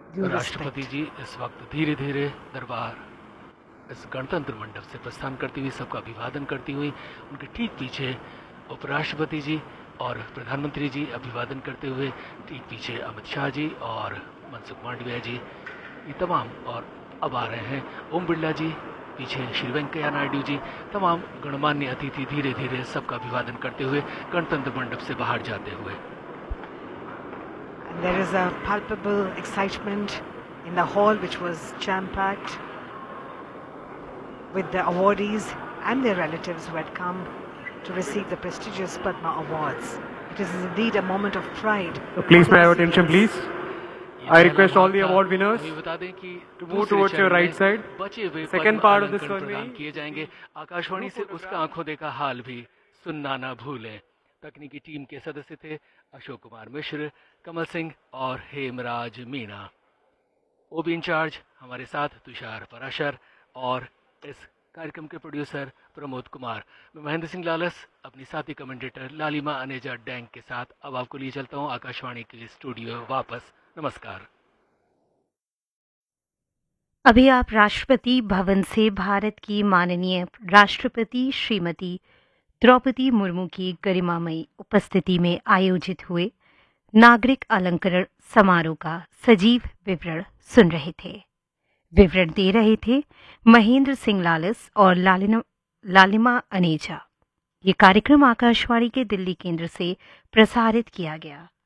due राष्ट्रपति respect. जी इस वक्त धीरे धीरे दरबार इस गणतंत्र मंडप से प्रस्थान करती हुई सबका अभिवादन करती हुई, उनके ठीक पीछे उपराष्ट्रपति जी और प्रधानमंत्री जी अभिवादन करते हुए, ठीक पीछे अमित शाह जी और मनसुख मांडविया जी, ये तमाम, और अब आ रहे हैं ओम बिरला जी, पीछे श्री वेंकैया नायडू जी, तमाम गणमान्य अतिथि धीरे धीरे सबका अभिवादन करते हुए गणतंत्र मंडप से बाहर जाते हुए। And there is a palpable excitement in the hall, which was jam-packed with the awardees and their relatives who had come to receive the prestigious Padma Awards. It is indeed a moment of pride. Please pay attention, please. I request all the award winners to move towards your right side. Second part of this प्रदान किए जाएंगे। आकाशवाणी से उसका आंखों देखा हाल भी सुनना ना भूलें। तकनीकी टीम के सदस्य थे अशोक कुमार मिश्र, कमल सिंह और हेमराज मीणा। ओबी इंचार्ज हमारे साथ तुषार पराशर और इस कार्यक्रम के प्रोड्यूसर प्रमोद कुमार। मैं महेंद्र सिंह लालस अपनी साथी कमेंटेटर लालिमा अनेजा डैंग के साथ अब आपको लिए चलता हूँ आकाशवाणी के स्टूडियो वापस। नमस्कार। अभी आप राष्ट्रपति भवन से भारत की माननीय राष्ट्रपति श्रीमती द्रौपदी मुर्मू की गरिमामयी उपस्थिति में आयोजित हुए नागरिक अलंकरण समारोह का सजीव विवरण सुन रहे थे। विवरण दे रहे थे महेंद्र सिंह लालस और लालिमा अनेजा। ये कार्यक्रम आकाशवाणी के दिल्ली केंद्र से प्रसारित किया गया।